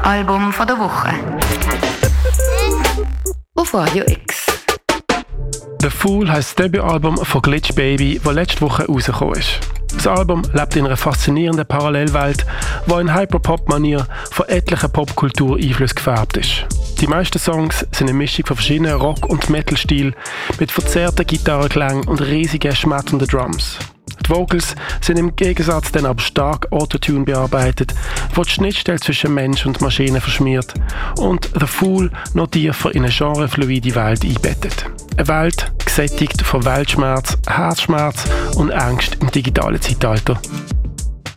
Album von der Woche. Auf Radio X. «The Fool» heisst das Debütalbum von Glitch Baby, das letzte Woche rausgekommen ist. Das Album lebt in einer faszinierenden Parallelwelt, die in Hyperpop-Manier von etlichen Popkultur-Einflüssen gefärbt ist. Die meisten Songs sind eine Mischung von verschiedenen Rock- und Metal-Stilen mit verzerrten Gitarrenklängen und riesigen, schmetternden Drums. Die Vocals sind im Gegensatz dann aber stark Autotune bearbeitet, wo die Schnittstelle zwischen Mensch und Maschine verschmiert und «The Fool» noch tiefer in eine genrefluide Welt einbettet. Eine Welt gesättigt von Weltschmerz, Herzschmerz und Angst im digitalen Zeitalter.